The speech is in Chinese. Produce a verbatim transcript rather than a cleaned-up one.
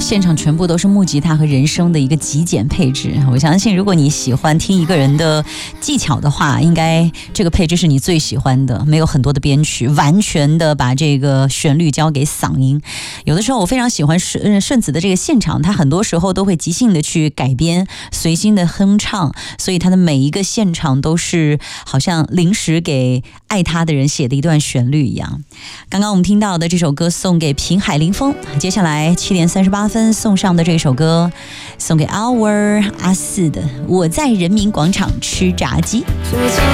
现场全部都是木吉他和人声的一个极简配置。我相信如果你喜欢听一个人的技巧的话，应该这个配置是你最喜欢的，没有很多的编曲，完全的把这个旋律交给嗓音。有的时候我非常喜欢顺顺子的这个现场，他很多时候都会即兴的去改编，随心的哼唱，所以他的每一个现场都是好像临时给爱他的人写的一段旋律一样。刚刚我们听到的这首歌送给平海林峰，接下来七点三十八分送上的这首歌送给 Our 阿四的我在人民广场吃炸鸡。 最近